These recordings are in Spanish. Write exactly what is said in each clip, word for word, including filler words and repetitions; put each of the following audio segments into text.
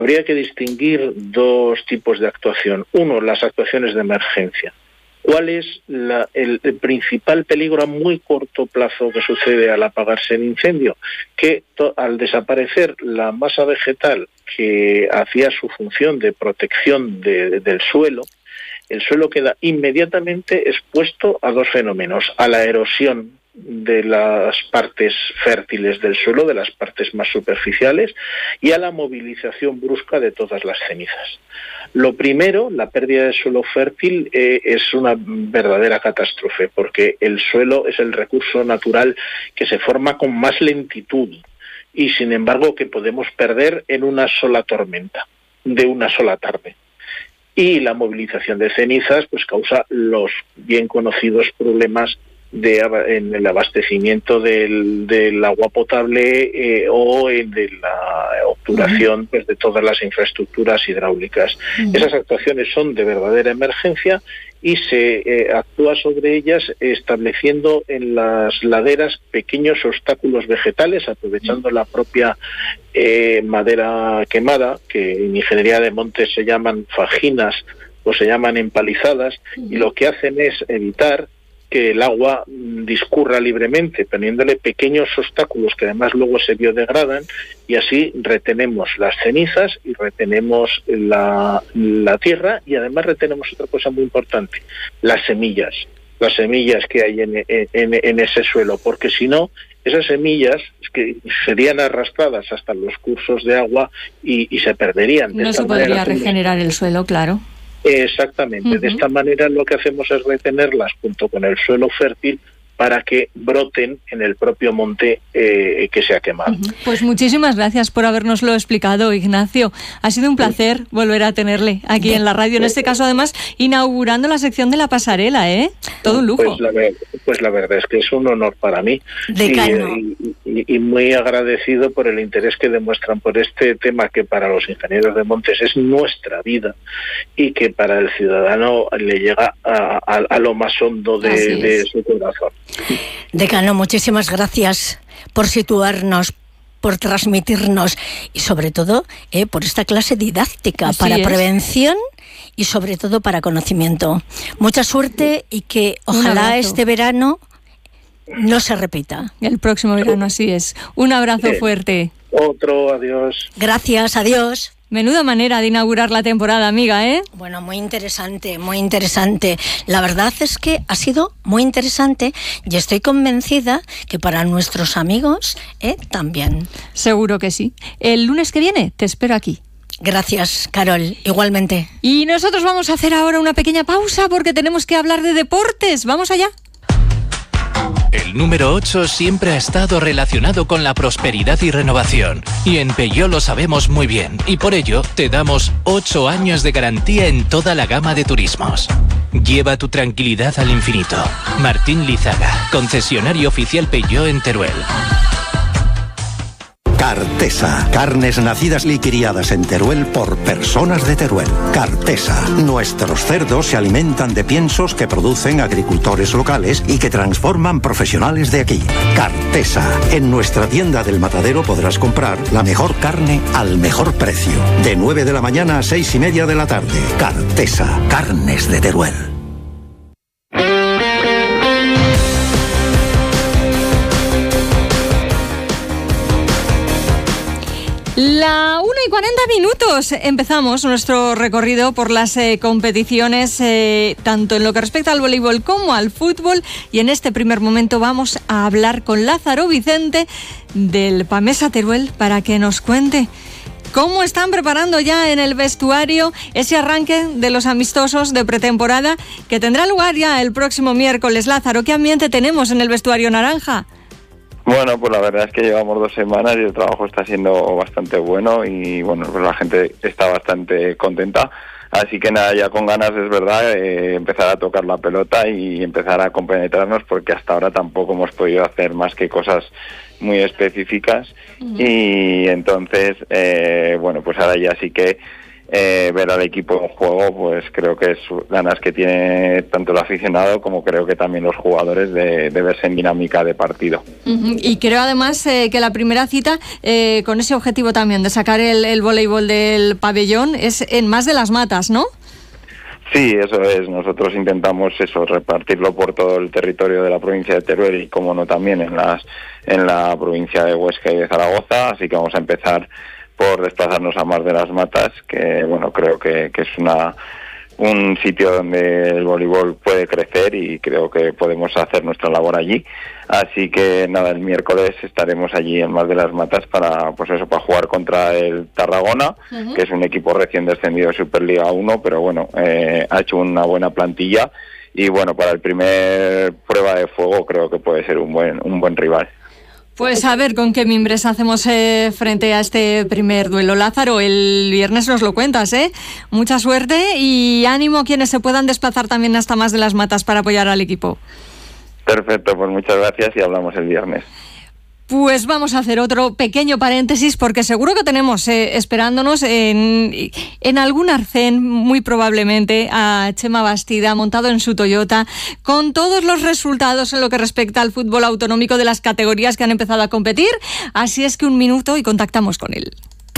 habría que distinguir dos tipos de actuación. Uno, las actuaciones de emergencia. ¿Cuál es la, el, el principal peligro a muy corto plazo que sucede al apagarse el incendio? Que to, al desaparecer la masa vegetal que hacía su función de protección de, de, del suelo, el suelo queda inmediatamente expuesto a dos fenómenos: a la erosión de las partes fértiles del suelo, de las partes más superficiales, y a la movilización brusca de todas las cenizas. Lo primero, la pérdida de suelo fértil, eh, es una verdadera catástrofe, porque el suelo es el recurso natural que se forma con más lentitud y, sin embargo, que podemos perder en una sola tormenta, de una sola tarde. Y la movilización de cenizas pues causa los bien conocidos problemas de en el abastecimiento del, del agua potable eh, o en de la obturación pues de todas las infraestructuras hidráulicas. Uh-huh. Esas actuaciones son de verdadera emergencia y se eh, actúa sobre ellas estableciendo en las laderas pequeños obstáculos vegetales, aprovechando uh-huh. la propia eh, madera quemada, que en ingeniería de montes se llaman fajinas o se llaman empalizadas, uh-huh. y lo que hacen es evitar que el agua discurra libremente, poniéndole pequeños obstáculos que además luego se biodegradan, y así retenemos las cenizas y retenemos la, la tierra, y además retenemos otra cosa muy importante: las semillas, las semillas que hay en, en, en ese suelo, porque si no, esas semillas que serían arrastradas hasta los cursos de agua y, y se perderían. No se podría regenerar el suelo, claro. Exactamente. Uh-huh. De esta manera lo que hacemos es retenerlas junto con el suelo fértil para que broten en el propio monte eh, que se ha quemado. Uh-huh. Pues muchísimas gracias por habernoslo explicado, Ignacio. Ha sido un placer sí. volver a tenerle aquí en la radio, en este caso además inaugurando la sección de la pasarela, ¿eh? Todo un lujo. Pues la, pues la verdad es que es un honor para mí y, y, y muy agradecido por el interés que demuestran por este tema que para los ingenieros de montes es nuestra vida y que para el ciudadano le llega a, a, a lo más hondo de, de su corazón. Decano, muchísimas gracias por situarnos, por transmitirnos y sobre todo eh, por esta clase didáctica. Así para es. Prevención y sobre todo para conocimiento. Mucha suerte y que ojalá este verano no se repita. El próximo verano, así es. Un abrazo eh, fuerte. Otro, adiós. Gracias, adiós. Menuda manera de inaugurar la temporada, amiga, ¿eh? Bueno, muy interesante, muy interesante. La verdad es que ha sido muy interesante y estoy convencida que para nuestros amigos ¿eh? también. Seguro que sí. El lunes que viene te espero aquí. Gracias, Carol, igualmente. Y nosotros vamos a hacer ahora una pequeña pausa porque tenemos que hablar de deportes. ¡Vamos allá! El número ocho siempre ha estado relacionado con la prosperidad y renovación. Y en Peugeot lo sabemos muy bien. Y por ello, te damos ocho años de garantía en toda la gama de turismos. Lleva tu tranquilidad al infinito. Martín Lizaga, concesionario oficial Peugeot en Teruel. Cartesa, carnes nacidas y criadas en Teruel por personas de Teruel. Cartesa, nuestros cerdos se alimentan de piensos que producen agricultores locales y que transforman profesionales de aquí. Cartesa, en nuestra tienda del Matadero podrás comprar la mejor carne al mejor precio. De nueve de la mañana a seis y media de la tarde. Cartesa, carnes de Teruel. La una y cuarenta minutos. Empezamos nuestro recorrido por las eh, competiciones, eh, tanto en lo que respecta al voleibol como al fútbol. Y en este primer momento vamos a hablar con Lázaro Vicente del Pamesa Teruel para que nos cuente cómo están preparando ya en el vestuario ese arranque de los amistosos de pretemporada que tendrá lugar ya el próximo miércoles. Lázaro, ¿qué ambiente tenemos en el vestuario naranja? Bueno, pues la verdad es que llevamos dos semanas y el trabajo está siendo bastante bueno y bueno, pues la gente está bastante contenta. Así que nada, ya con ganas, es verdad, eh, empezar a tocar la pelota y empezar a compenetrarnos porque hasta ahora tampoco hemos podido hacer más que cosas muy específicas. Uh-huh. Y entonces, eh, bueno, pues ahora ya sí que eh, ver al equipo en juego, pues creo que es ganas que tiene tanto el aficionado como creo que también los jugadores de, de verse en dinámica de partido. Uh-huh. Y creo además eh, que la primera cita, eh, con ese objetivo también de sacar el, el voleibol del pabellón, es en Mas de las Matas, ¿no? Sí, eso es. Nosotros intentamos eso, repartirlo por todo el territorio de la provincia de Teruel y, como no, también en las en la provincia de Huesca y de Zaragoza. Así que vamos a empezar por desplazarnos a Mas de las Matas, que bueno, creo que, que es una un sitio donde el voleibol puede crecer y creo que podemos hacer nuestra labor allí. Así que nada, el miércoles estaremos allí en Mas de las Matas para, pues eso, para jugar contra el Tarragona, uh-huh. que es un equipo recién descendido de Superliga uno, pero bueno, eh, ha hecho una buena plantilla y bueno, para el primer prueba de fuego creo que puede ser un buen un buen rival. Pues a ver con qué mimbres hacemos eh, frente a este primer duelo. Lázaro, el viernes nos lo cuentas, ¿eh? Mucha suerte y ánimo a quienes se puedan desplazar también hasta Mas de las Matas para apoyar al equipo. Perfecto, pues muchas gracias y hablamos el viernes. Pues vamos a hacer otro pequeño paréntesis porque seguro que tenemos eh, esperándonos en, en algún arcén, muy probablemente, a Chema Bastida montado en su Toyota, con todos los resultados en lo que respecta al fútbol autonómico de las categorías que han empezado a competir. Así es que un minuto y contactamos con él.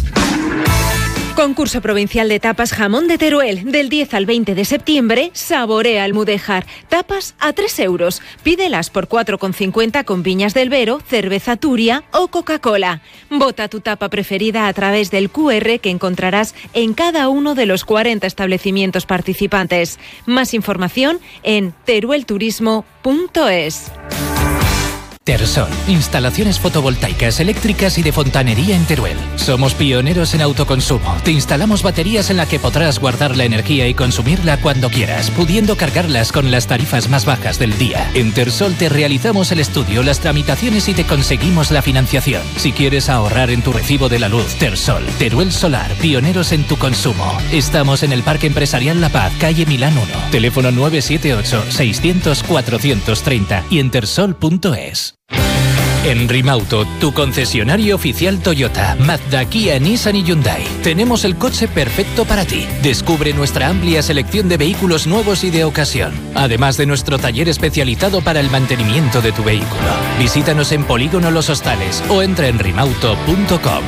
Concurso provincial de tapas Jamón de Teruel. Del diez al veinte de septiembre, saborea Almudéjar. Tapas a tres euros. Pídelas por cuatro con cincuenta con Viñas del Vero, cerveza Turia o Coca-Cola. Vota tu tapa preferida a través del cu erre que encontrarás en cada uno de los cuarenta establecimientos participantes. Más información en teruelturismo punto es. Tersol, instalaciones fotovoltaicas, eléctricas y de fontanería en Teruel. Somos pioneros en autoconsumo. Te instalamos baterías en las que podrás guardar la energía y consumirla cuando quieras, pudiendo cargarlas con las tarifas más bajas del día. En Tersol te realizamos el estudio, las tramitaciones y te conseguimos la financiación. Si quieres ahorrar en tu recibo de la luz, Tersol, Teruel Solar, pioneros en tu consumo. Estamos en el Parque Empresarial La Paz, calle Milán uno. Teléfono nueve siete ocho, seiscientos, cuatrocientos treinta y en tersol punto es. En Rimauto, tu concesionario oficial Toyota, Mazda, Kia, Nissan y Hyundai. Tenemos el coche perfecto para ti. Descubre nuestra amplia selección de vehículos nuevos y de ocasión, además de nuestro taller especializado para el mantenimiento de tu vehículo. Visítanos en Polígono Los Hostales o entra en rimauto punto com.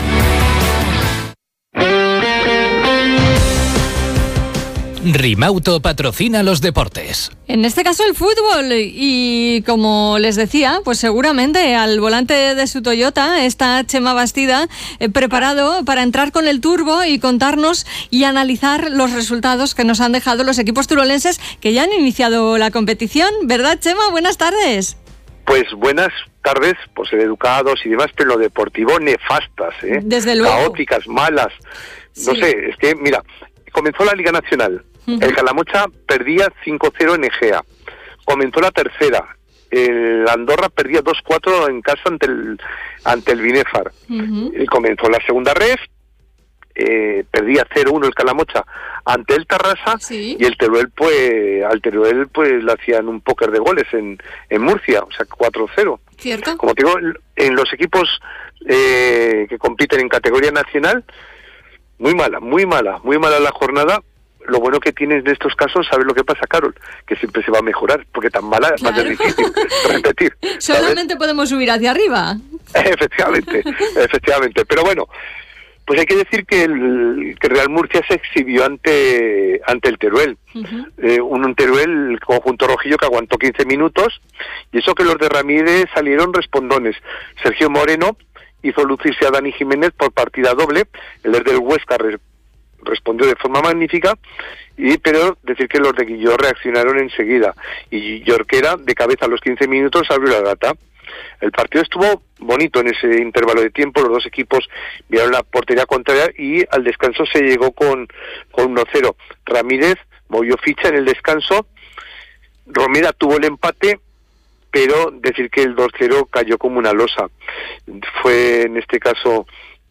Rimauto patrocina los deportes. En este caso el fútbol y, como les decía, pues seguramente al volante de su Toyota está Chema Bastida, eh, preparado para entrar con el turbo y contarnos y analizar los resultados que nos han dejado los equipos turolenses que ya han iniciado la competición. ¿Verdad, Chema? Buenas tardes. Pues buenas tardes, por ser educados y demás, pero lo deportivo nefastas, ¿eh? Desde luego. Caóticas, malas. No sí. sé, es que, mira, comenzó la Liga Nacional. Uh-huh. El Calamocha perdía cinco cero en Egea. Comenzó la tercera. El Andorra perdía dos cuatro en casa ante el ante el Binefar. Uh-huh. Y comenzó la segunda ref. Eh, perdía cero uno el Calamocha ante el Tarrasa, ¿sí? Y el Teruel, pues, al Teruel pues le hacían un póker de goles en, en Murcia, o sea, cuatro cero. ¿Cierto? Como te digo, en los equipos eh, que compiten en categoría nacional, muy mala, muy mala, muy mala la jornada. Lo bueno que tienes en estos casos, ¿sabes lo que pasa, Carol? Que siempre se va a mejorar, porque tan mala es claro. Más difícil repetir. ¿Sabes? Solamente podemos subir hacia arriba. Efectivamente, efectivamente. Pero bueno, pues hay que decir que el que Real Murcia se exhibió ante ante el Teruel. Uh-huh. Eh, un, un Teruel, el conjunto rojillo, que aguantó quince minutos, y eso que los de Ramírez salieron respondones. Sergio Moreno hizo lucirse a Dani Jiménez por partida doble, el del Huesca re, respondió de forma magnífica, y pero decir que los de Guilló reaccionaron enseguida, y Yorquera, de cabeza a los quince minutos, abrió la gata. El partido estuvo bonito en ese intervalo de tiempo, los dos equipos vieron la portería contraria y al descanso se llegó con, con uno cero. Ramírez movió ficha en el descanso, Romera tuvo el empate, pero decir que el dos cero cayó como una losa. Fue en este caso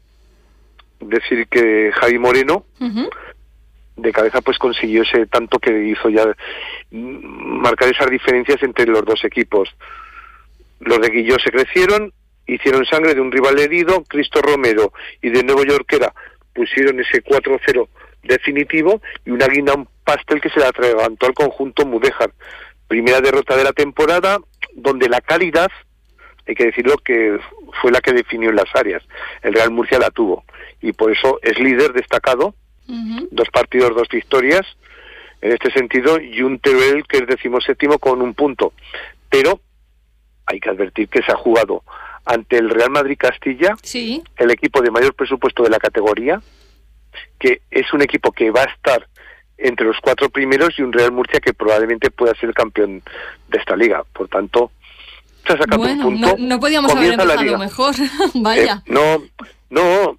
decir que Javi Moreno, uh-huh, de cabeza, pues consiguió ese tanto que hizo ya marcar esas diferencias entre los dos equipos. Los de Guilló se crecieron, hicieron sangre de un rival herido, Cristo Romero, y de nuevo Yorquera pusieron ese cuatro cero definitivo y una guinda un pastel que se le atragantó al conjunto Mudéjar. Primera derrota de la temporada, donde la calidad, hay que decirlo, que fue la que definió en las áreas. El Real Murcia la tuvo y por eso es líder destacado, uh-huh. dos partidos, dos victorias en este sentido, y un Teruel que es decimoséptimo con un punto. Pero hay que advertir que se ha jugado ante el Real Madrid Castilla, sí. el equipo de mayor presupuesto de la categoría, que es un equipo que va a estar entre los cuatro primeros, y un Real Murcia que probablemente pueda ser el campeón de esta liga. Por tanto, se ha sacado bueno, un punto. No, no podíamos haber empezado mejor. Vaya. Eh, no, no.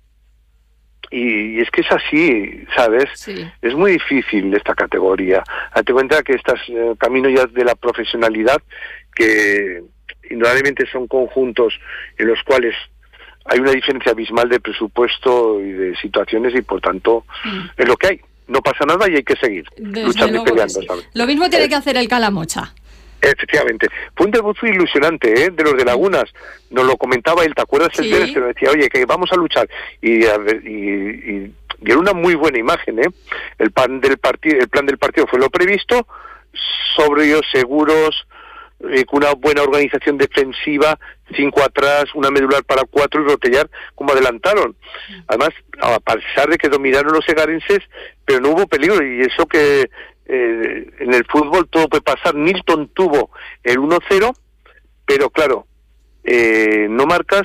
Y, y es que es así, ¿sabes? Sí. Es muy difícil esta categoría. Date cuenta que estás eh, camino ya de la profesionalidad, que indudablemente son conjuntos en los cuales hay una diferencia abismal de presupuesto y de situaciones, y por tanto mm. es lo que hay. No pasa nada y hay que seguir Desde luchando y peleando, sí. ¿sabes? Lo mismo tiene eh, que hacer el Calamocha. Efectivamente. Fue un debut ilusionante, ¿eh? De los de Lagunas. Nos lo comentaba él, ¿te acuerdas? Sí. El viernes que nos decía, oye, que vamos a luchar. Y, a ver, y, y, y era una muy buena imagen, ¿eh? El plan del partido, el plan del partido fue lo previsto, sobrios, seguros, eh, con una buena organización defensiva, cinco atrás, una medular para cuatro, y rotellar como adelantaron. Además, a pesar de que dominaron los egarenses, pero no hubo peligro, y eso que eh, en el fútbol todo puede pasar. Nilton tuvo el uno cero, pero claro, eh, no marcas,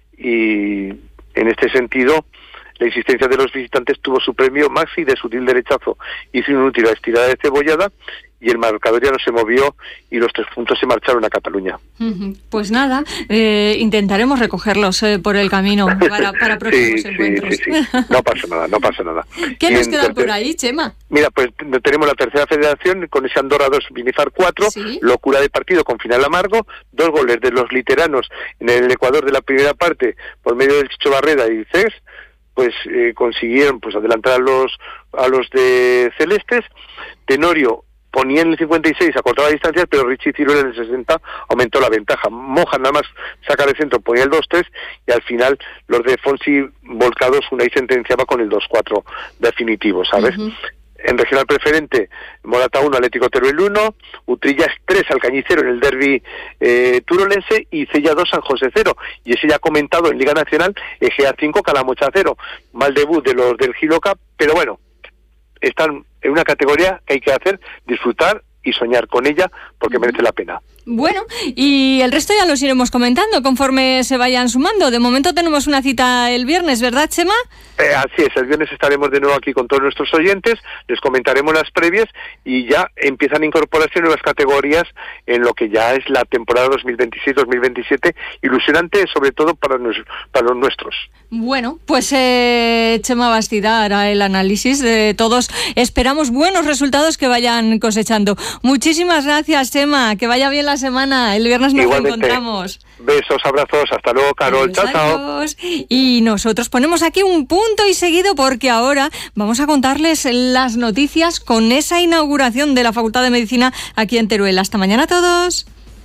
y en este sentido la insistencia de los visitantes tuvo su premio. Maxi, de sutil derechazo, hizo inútil la estirada de Cebollada, y el marcador ya no se movió, y los tres puntos se marcharon a Cataluña. Pues nada, eh, intentaremos recogerlos eh, por el camino para, para próximos sí, encuentros. Sí, sí, sí. No pasa nada, no pasa nada. ¿Qué y nos queda tercer... por ahí, Chema? Mira, pues tenemos la tercera federación con ese Andorra dos, Binifar cuatro, ¿Sí? Locura de partido con final amargo, dos goles de los literanos en el Ecuador de la primera parte por medio del Chicho Barreda y Cés, pues eh, consiguieron pues adelantar a los a los de Celestes. Tenorio ponía en el cincuenta y seis, acortaba distancias, pero Richie Ciruela en el sesenta aumentó la ventaja. Moja nada más saca de centro, ponía el dos tres, y al final los de Fonsi volcados una y sentenciaba con el dos cuatro definitivo, ¿sabes? Uh-huh. En regional preferente, Morata uno, Atlético Teruel uno, Utrillas tres, Alcañicero en el derbi eh, turolense, y Cella dos, San José cero. Y ese ya comentado en Liga Nacional, Egea cinco, Calamocha cero. Mal debut de los del Giloca, pero bueno, están en una categoría que hay que hacer, disfrutar y soñar con ella, porque merece la pena. Bueno, y el resto ya los iremos comentando conforme se vayan sumando. De momento tenemos una cita el viernes, ¿verdad, Chema? Eh, así es, el viernes estaremos de nuevo aquí con todos nuestros oyentes, les comentaremos las previas, y ya empiezan a incorporarse nuevas categorías en lo que ya es la temporada dos mil veintiséis dos mil veintisiete, ilusionante sobre todo para, nos, para los nuestros. Bueno, pues eh, Chema Bastida hará el análisis de todos. Esperamos buenos resultados que vayan cosechando. Muchísimas gracias, Chema, que vaya bien la semana. El viernes nos Igualmente. Reencontramos. Besos, abrazos, hasta luego, Carol. Adiós, chao, adiós. Chao. Y nosotros ponemos aquí un punto y seguido, porque ahora vamos a contarles las noticias con esa inauguración de la Facultad de Medicina aquí en Teruel. Hasta mañana a todos.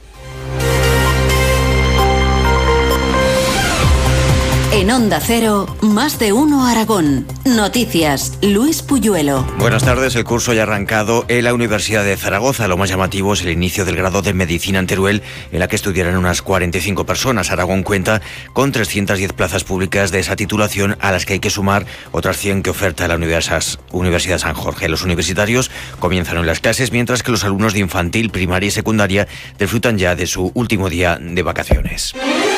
En Onda Cero, Más de Uno Aragón. Noticias, Luis Puyuelo. Buenas tardes, el curso ya ha arrancado en la Universidad de Zaragoza. Lo más llamativo es el inicio del grado de Medicina en Teruel, en la que estudiarán unas cuarenta y cinco personas. Aragón cuenta con trescientas diez plazas públicas de esa titulación, a las que hay que sumar otras cien que oferta la Universidad San Jorge. Los universitarios comienzan hoy las clases, mientras que los alumnos de infantil, primaria y secundaria disfrutan ya de su último día de vacaciones.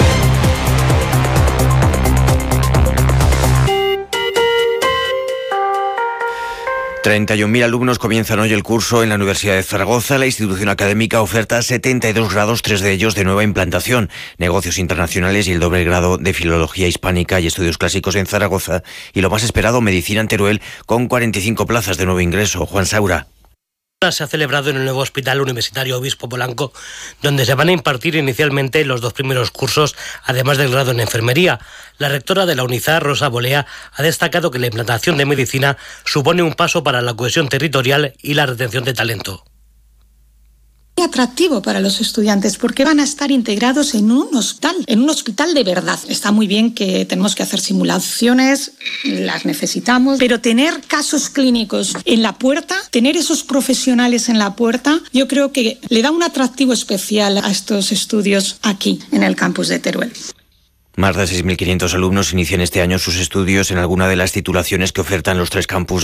treinta y un mil alumnos comienzan hoy el curso en la Universidad de Zaragoza. La institución académica oferta setenta y dos grados, tres de ellos de nueva implantación, negocios internacionales y el doble grado de filología hispánica y estudios clásicos en Zaragoza, y lo más esperado, medicina en Teruel, con cuarenta y cinco plazas de nuevo ingreso. Juan Saura. Se ha celebrado en el nuevo Hospital Universitario Obispo Polanco, donde se van a impartir inicialmente los dos primeros cursos, además del grado en enfermería. La rectora de la UNIZAR, Rosa Bolea, ha destacado que la implantación de medicina supone un paso para la cohesión territorial y la retención de talento. atractivo para los estudiantes porque van a estar integrados en un hospital, en un hospital de verdad. Está muy bien que tenemos que hacer simulaciones, las necesitamos, pero tener casos clínicos en la puerta, tener esos profesionales en la puerta, yo creo que le da un atractivo especial a estos estudios aquí en el campus de Teruel. Más de seis mil quinientos alumnos inician este año sus estudios en alguna de las titulaciones que ofertan los tres campus